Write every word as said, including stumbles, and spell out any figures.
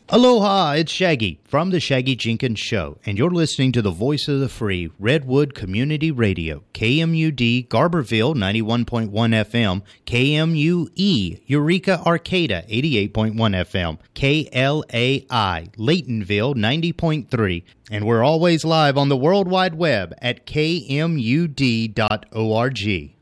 Aloha, it's Shaggy from The Shaggy Jenkins Show, and you're listening to the voice of the free, Redwood Community Radio, K M U D, Garberville, ninety-one point one F M, K M U E, Eureka, Arcata, eighty-eight point one F M, K L A I, Laytonville, ninety point three, and we're always live on the World Wide Web at K M U D dot org.